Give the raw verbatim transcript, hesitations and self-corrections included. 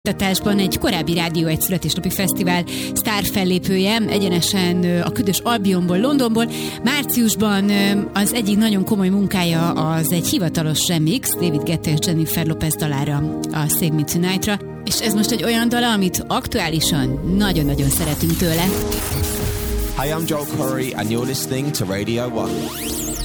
Tatásban egy korábbi Rádió egy születésnapi fesztivál sztár fellépője, egyenesen a Ködös Albionból, Londonból. Márciusban az egyik nagyon komoly munkája az egy hivatalos remix, David Guetta és Jennifer Lopez dalára, a Save Me Tonight-ra, és ez most egy olyan dala, amit aktuálisan nagyon-nagyon szeretünk tőle. Hi, I'm Joel Corey and you're listening to Radio One.